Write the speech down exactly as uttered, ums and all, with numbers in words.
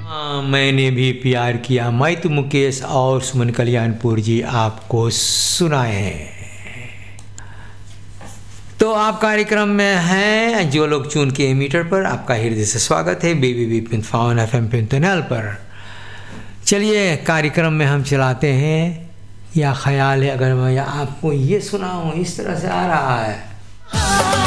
हाँ, मैंने भी प्यार किया, मैं तो मुकेश और सुमन कल्याणपुर जी आपको सुनाए हैं। तो आप कार्यक्रम में हैं जो लोग चुन के मीटर पर, आपका हृदय से स्वागत है B B B pin faun F M पिंतनल पर। चलिए कार्यक्रम में हम चलाते हैं, या ख्याल है अगर मैं आपको ये सुनाऊँ, इस तरह से आ रहा है।